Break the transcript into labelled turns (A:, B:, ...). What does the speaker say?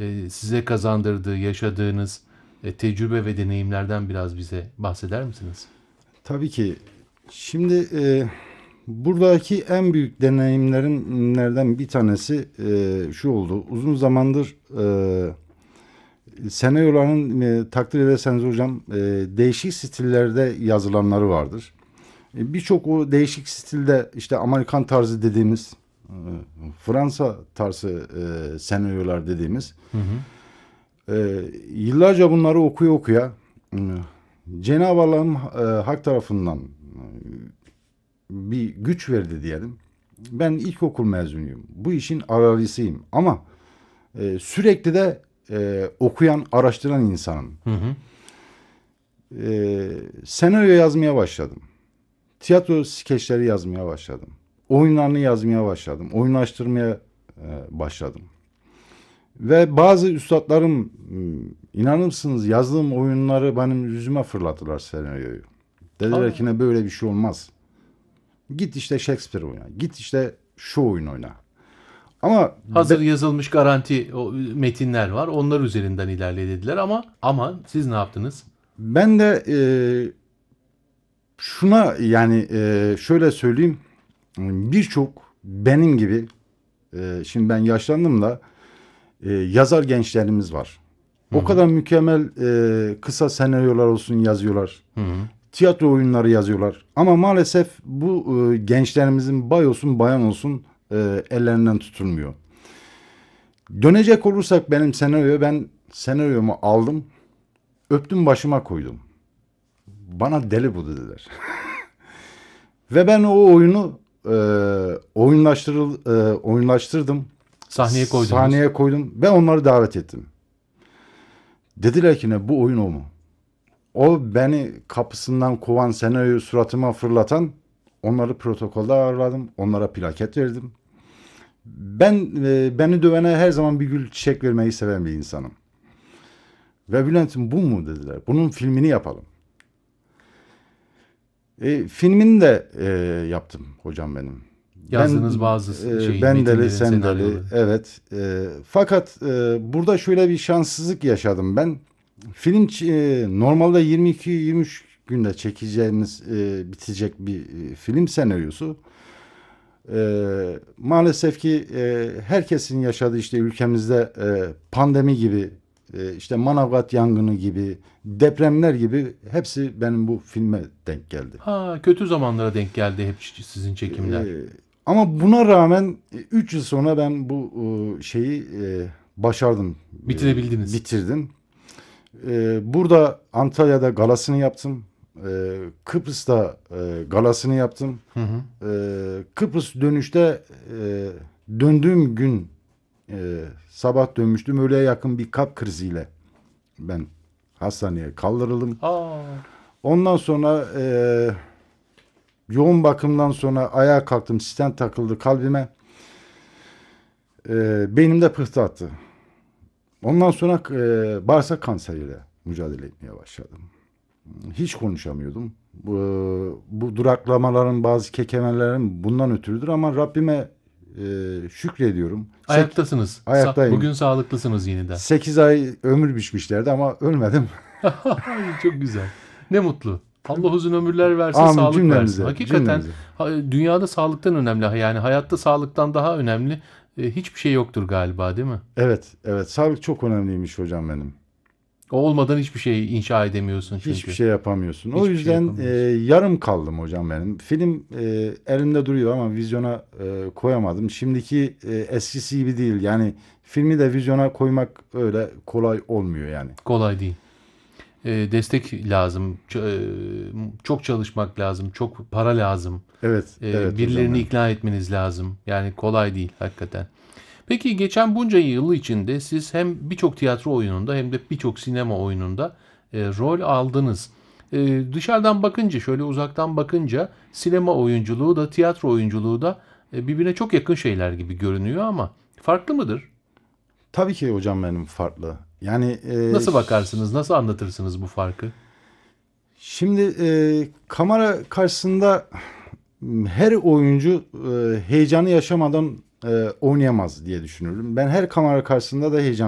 A: size kazandırdığı, yaşadığınız tecrübe ve deneyimlerden biraz bize bahseder misiniz?
B: Tabii ki. Şimdi buradaki en büyük deneyimlerimlerden bir tanesi şu oldu. Uzun zamandır senaryoların takdir ederseniz hocam değişik stillerde yazılanları vardır. Birçok o değişik stilde işte Amerikan tarzı dediğimiz, Fransa tarzı senaryolar dediğimiz.
A: Hı hı.
B: Yıllarca bunları okuya okuya Cenab-ı Allah'ın hak tarafından bir güç verdi diyelim. Ben ilkokul mezunuyum. Bu işin aralısıyım. Ama sürekli de okuyan, araştıran insanım.
A: Hı hı.
B: Senaryo yazmaya başladım. Tiyatro skeçleri yazmaya başladım. Oyunlarını yazmaya başladım. Oyunlaştırmaya başladım. Ve bazı üstadlarım inanır mısınız yazdığım oyunları benim yüzüme fırlattılar senaryoyu. Dediler ki ne böyle bir şey olmaz. Git işte Shakespeare oyna. Git işte şu oyun oyna. Ama
A: Hazır yazılmış garanti o metinler var. Onlar üzerinden ilerle dediler ama siz ne yaptınız?
B: ben de şuna yani şöyle söyleyeyim. Birçok benim gibi şimdi ben yaşlandım da yazar gençlerimiz var.
A: Hı
B: O
A: hı.
B: kadar mükemmel kısa senaryolar olsun yazıyorlar.
A: Hı hı.
B: Tiyatro oyunları yazıyorlar. Ama maalesef bu gençlerimizin bay olsun bayan olsun ellerinden tutulmuyor. Dönecek olursak benim senaryoya ben senaryomu aldım. Öptüm başıma koydum. Bana deli bu dediler. Ve ben o oyunu oyunlaştırdım.
A: Sahneye koydunuz.
B: Sahneye koydum ve onları davet ettim. Dediler ki ne bu oyun o mu? O beni kapısından kovan senaryoyu suratıma fırlatan onları protokolde ağırladım. Onlara plaket verdim. Ben beni dövene her zaman bir gül çiçek vermeyi seven bir insanım. Ve Bülent'im bu mu dediler. Bunun filmini yapalım. Filmini de yaptım hocam benim.
A: Yazdığınız bazı
B: Ben deli
A: metinlerin
B: sen deli
A: senaryoları.
B: evet. Fakat burada şöyle bir şanssızlık yaşadım ben. Film normalde 22-23 günde çekeceğimiz bitecek bir film senaryosu. Maalesef ki herkesin yaşadığı işte ülkemizde pandemi gibi işte Manavgat yangını gibi depremler gibi hepsi benim bu filme denk geldi.
A: Ha, kötü zamanlara denk geldi hep sizin çekimler.
B: Ama buna rağmen 3 yıl sonra ben bu şeyi başardım.
A: Bitirebildiniz.
B: Bitirdim. Burada Antalya'da galasını yaptım. Kıbrıs'ta galasını yaptım.
A: Hı hı.
B: Kıbrıs dönüşte döndüğüm gün sabah dönmüştüm. Öğleye yakın bir kalp kriziyle ben hastaneye kaldırıldım.
A: Aa,
B: Ondan sonra yoğun bakımdan sonra ayağa kalktım. Stent takıldı kalbime. Beynimde pıhtı attı. Ondan sonra bağırsak kanseriyle mücadele etmeye başladım. Hiç konuşamıyordum. Bu duraklamaların bazı kekemelerin bundan ötürüdür ama Rabbime şükrediyorum.
A: ayaktasınız.
B: Ayaktayım.
A: Bugün sağlıklısınız yeniden.
B: 8 ay ömür biçmişlerdi ama ölmedim.
A: Çok güzel. Ne mutlu. Allah uzun ömürler versin,
B: Amin
A: sağlık versin.
B: cümlemize.
A: Hakikaten
B: Cümlemize.
A: dünyada sağlıktan önemli. Yani hayatta sağlıktan daha önemli hiçbir şey yoktur galiba, değil mi?
B: Evet, evet. Sağlık çok önemliymiş hocam benim.
A: O olmadan hiçbir şey inşa edemiyorsun
B: Hiçbir
A: çünkü.
B: şey yapamıyorsun. O
A: Hiçbir şey
B: yüzden
A: yapamıyorsun.
B: yarım kaldım hocam benim. Film elimde duruyor ama vizyona koyamadım. Şimdiki eskisi gibi değil. Yani filmi de vizyona koymak öyle kolay olmuyor yani.
A: Kolay değil. Destek lazım. Çok çalışmak lazım. Çok para lazım.
B: Evet, evet hocam
A: Birilerini
B: benim.
A: ikna etmeniz lazım. Yani kolay değil hakikaten. Peki geçen bunca yıl içinde siz hem birçok tiyatro oyununda hem de birçok sinema oyununda rol aldınız. Dışarıdan bakınca, şöyle uzaktan bakınca sinema oyunculuğu da tiyatro oyunculuğu da birbirine çok yakın şeyler gibi görünüyor ama farklı mıdır?
B: Tabii ki hocam benim farklı. Yani
A: Nasıl bakarsınız, nasıl anlatırsınız bu farkı?
B: şimdi kamera karşısında her oyuncu heyecanı yaşamadan oynayamaz diye düşünüyorum. Ben her kamera karşısında da heyecan